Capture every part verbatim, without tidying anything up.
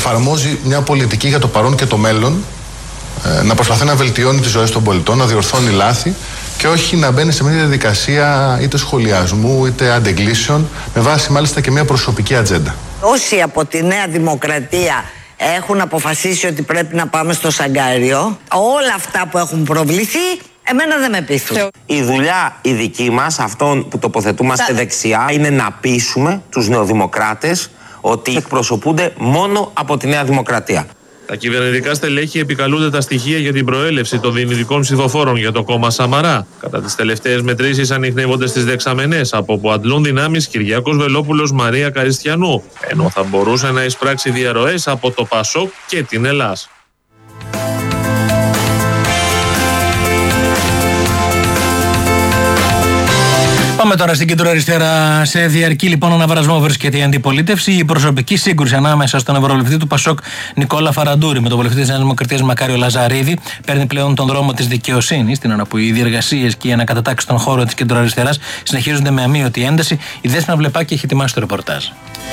εφαρμόζει μια πολιτική για το παρόν και το μέλλον, να προσπαθεί να βελτιώνει τις ζωές των πολιτών, να διορθώνει λάθη και όχι να μπαίνει σε μια διαδικασία είτε σχολιασμού είτε αντεγκλήσεων, με βάση μάλιστα και μια προσωπική ατζέντα. Όσοι από τη Νέα Δημοκρατία έχουν αποφασίσει ότι πρέπει να πάμε στο Σαγκάριο, όλα αυτά που έχουν προβληθεί, εμένα δεν με πείθουν. Η δουλειά η δική μας, αυτόν που τοποθετούμαστε Τα... δεξιά, είναι να πείσουμε τους νεοδημοκράτες ότι εκπροσωπούνται μόνο από τη Νέα Δημοκρατία. Τα κυβερνητικά στελέχη επικαλούνται τα στοιχεία για την προέλευση των δυνητικών ψηφοφόρων για το κόμμα Σαμαρά. Κατά τις τελευταίες μετρήσεις ανιχνεύονται στις δεξαμενές, από που αντλούν δυνάμεις Κυριάκος Βελόπουλος, Μαρία Καριστιανού, ενώ θα μπορούσε να εισπράξει διαρροές από το Πασόκ και την Ελλάς. Πάμε τώρα στην κεντροαριστερά. Σε διαρκή λοιπόν αναβρασμό βρίσκεται η αντιπολίτευση. Η προσωπική σύγκρουση ανάμεσα στον ευρωβουλευτή του Πασόκ Νικόλα Φαραντούρη με τον βουλευτή της Νέας Δημοκρατίας Μακάριο Λαζαρίδη παίρνει πλέον τον δρόμο της δικαιοσύνης, την ώρα που οι διεργασίες και οι ανακατατάξεις στον χώρο της κεντροαριστεράς συνεχίζονται με αμείωτη ένταση. Η Δέσποινα Βλεπάκη έχει ετοιμάσει το ρεπορτάζ.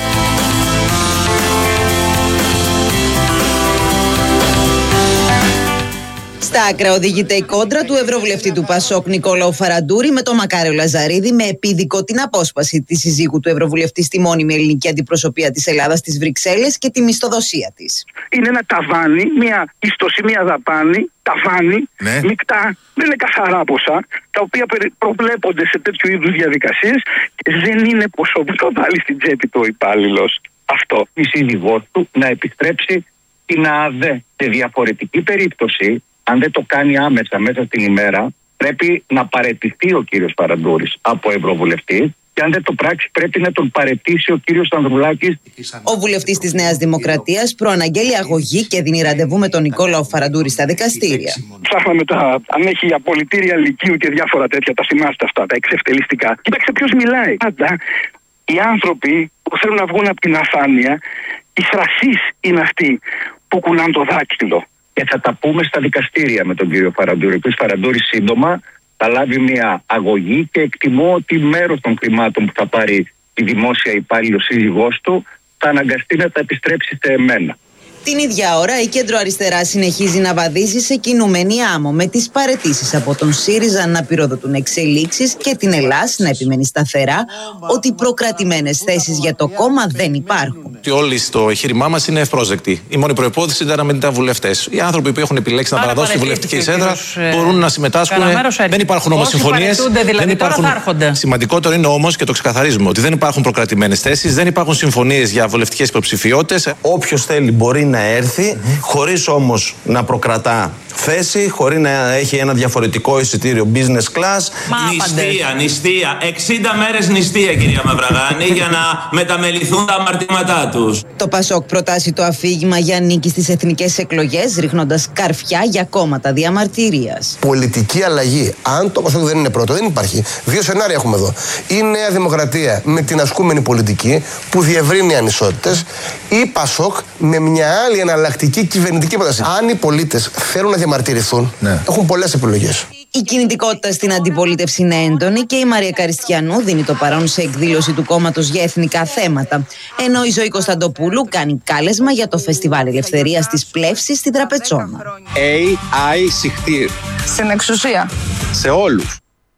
Στα άκρα οδηγείται η κόντρα του ευρωβουλευτή του Πασόκ Νικόλαου Φαραντούρη με τον Μακάριο Λαζαρίδη, με επίδικο την απόσπαση της συζύγου του ευρωβουλευτή στη μόνιμη ελληνική αντιπροσωπεία της Ελλάδας στις Βρυξέλλες και τη μισθοδοσία της. Είναι ένα ταβάνι, μια ιστοσή, μια δαπάνη, ταβάνι, ναι. Μεικτά, δεν είναι καθαρά ποσά, τα οποία προβλέπονται σε τέτοιου είδους διαδικασίες και δεν είναι ποσό που το βάλει στην τσέπη του ο υπάλληλος. Αυτό. Η σύζυγός του να επιστρέψει την ΑΔΕ. Σε διαφορετική περίπτωση, αν δεν το κάνει άμεσα μέσα στην ημέρα, πρέπει να παραιτηθεί ο κύριος Φαραντούρης από ευρωβουλευτή και αν δεν το πράξει πρέπει να τον παραιτήσει ο κύριος Ανδρουλάκης. Ο βουλευτής της Νέας Δημοκρατίας προαναγγέλει αγωγή και δίνει ραντεβού με τον Νικόλαο Φαραντούρη στα δικαστήρια. Ψάχναμε τα, αν έχει απολυτήρια λυκείου και διάφορα τέτοια, τα θυμάστε αυτά, τα εξευτελιστικά. Κοίταξε ποιος μιλάει. Πάντα οι άνθρωποι που θέλουν να βγουν από την αφάνεια, οι θρασείς είναι αυτοί που κουνάνε το δάκτυλο. Και θα τα πούμε στα δικαστήρια με τον κύριο Φαραντούρη. Ο κύριος Φαραντούρης σύντομα θα λάβει μια αγωγή και εκτιμώ ότι μέρος των χρημάτων που θα πάρει η δημόσια υπάλληλος σύζυγός του θα αναγκαστεί να τα επιστρέψει σε εμένα. Την ίδια ώρα η κεντροαριστερά συνεχίζει να βαδίζει σε κινούμενη άμμο, με τις παραιτήσεις από τον ΣΥΡΙΖΑ να πυροδοτούν εξελίξεις και την Ελλάς να επιμένει σταθερά ότι προκρατημένες θέσεις για το κόμμα δεν υπάρχουν. Όλοι στο εγχείρημά μας είναι ευπρόσδεκτοι. Η μόνη προϋπόθεση ήταν να μην ήταν βουλευτές. Οι άνθρωποι που έχουν επιλέξει να παραδώσουν τη βουλευτική εισέδρα μπορούν να συμμετάσχουν. Δεν υπάρχουν όμως συμφωνίες. Δηλαδή, δεν υπάρχουν... Σημαντικότερο είναι όμως, και το ξεκαθαρίζουμε, ότι δεν υπάρχουν προκρατημένες θέσεις, δεν υπάρχουν συμφωνίες για βουλευτικές υποψηφιότητες. Όποιος θέλει μπορεί να έρθει, mm-hmm. χωρίς όμως να προκρατά θέση, χωρίς να έχει ένα διαφορετικό εισιτήριο business class. Νηστεία, νηστεία. εξήντα μέρες νηστεία, κυρία Μαυραγάνη, για να μεταμεληθούν τα αμαρτήματά τους. Το Πασόκ προτάσει το αφήγημα για νίκη στις εθνικές εκλογές, ρίχνοντας καρφιά για κόμματα διαμαρτυρίας. Πολιτική αλλαγή. Αν το Πασόκ δεν είναι πρώτο, δεν υπάρχει. Δύο σενάρια έχουμε εδώ. Η Νέα Δημοκρατία με την ασκούμενη πολιτική που διευρύνει ανισότητες, ή Πασόκ με μια άλλη εναλλακτική κυβερνητική πρόταση. Αν οι πολίτες θέλουν να διαμαρτυρηθούν, ναι. έχουν πολλές επιλογές. Η κινητικότητα στην αντιπολίτευση είναι έντονη και η Μαρία Καριστιανού δίνει το παρόν σε εκδήλωση του κόμματος για εθνικά θέματα. Ενώ η Ζωή Κωνσταντοπούλου κάνει κάλεσμα για το Φεστιβάλ Ελευθερίας της Πλεύσης στη Τραπετσόνα. έι άι Σιχτήρ. Στην εξουσία. Σε όλους.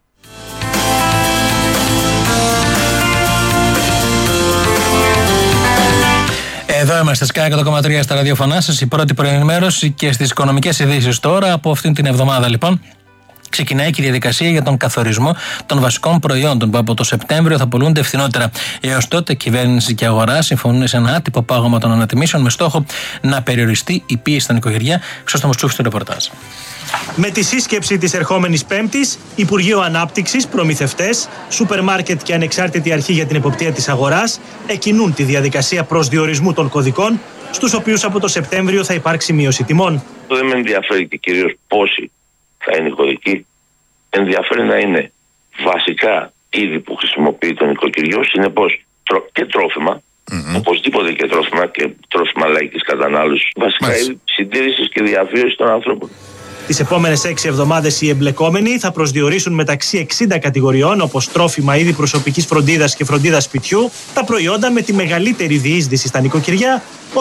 Εδώ είμαστε, Sky εκατό κόμμα τρία στα ραδιοφωνά σας, η πρώτη προενημέρωση και στις οικονομικές ειδήσεις τώρα. Από αυτήν την εβδομάδα λοιπόν ξεκινάει και η διαδικασία για τον καθορισμό των βασικών προϊόντων που από το Σεπτέμβριο θα πωλούνται φθηνότερα. Έως τότε, κυβέρνηση και αγορά συμφωνούν σε ένα άτυπο πάγωμα των ανατιμήσεων με στόχο να περιοριστεί η πίεση στα νοικοκυριά. Χρήστος Μουτσούφης στο ρεπορτάζ. Με τη σύσκεψη της ερχόμενης Πέμπτης, Υπουργείο Ανάπτυξης, προμηθευτές, σούπερ μάρκετ και ανεξάρτητη αρχή για την εποπτεία της αγοράς εκκινούν τη διαδικασία προσδιορισμού των κωδικών, στους οποίους από το Σεπτέμβριο θα υπάρξει μείωση τιμών. Δεν με ενδιαφέρει και κυρίως πόσοι θα είναι οι κωδικοί. Ενδιαφέρει να είναι βασικά είδη που χρησιμοποιεί το νοικοκυριό, συνεπώς και τρόφιμα, mm-hmm. οπωσδήποτε και τρόφιμα και τρόφιμα λαϊκής κατανάλωσης, βασικά είδη συντήρησης και διαβίωσης των ανθρώπων. Τις επόμενες έξι εβδομάδες οι εμπλεκόμενοι θα προσδιορίσουν μεταξύ εξήντα κατηγοριών, όπως τρόφιμα, είδη προσωπικής φροντίδας και φροντίδας σπιτιού, τα προϊόντα με τη μεγαλύτερη διείσδυση στα νοικοκυριά,